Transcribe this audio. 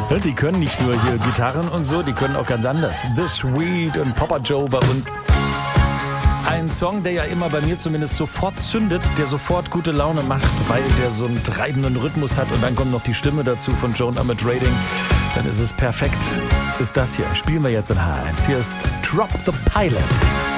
Die können nicht nur hier Gitarren und so, die können auch ganz anders. The Sweet und Papa Joe bei uns. Ein Song, der ja immer bei mir zumindest sofort zündet, der sofort gute Laune macht, weil der so einen treibenden Rhythmus hat und dann kommt noch die Stimme dazu von Joan Armatrading. Trading. Dann ist es perfekt. Ist das hier. Spielen wir jetzt in H1. Hier ist Drop the Pilot.